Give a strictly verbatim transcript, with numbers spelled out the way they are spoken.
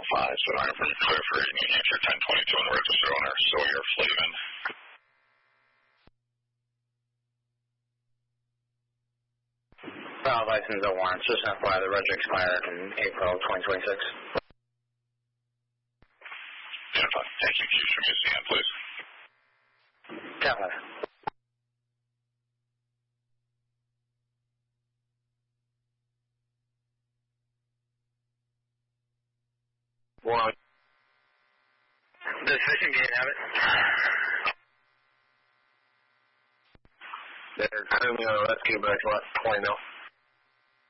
oh five, so I'm from clear for New Hampshire ten twenty-two and register owner Sawyer Flavin. Valid license oh one, just F Y I, the reg expired in April twenty twenty-six. Identify. Thank you. Q, show me a C N, please. Definitely. Well, does Fishing Gate have it? They're currently on a rescue, but I want twenty mil.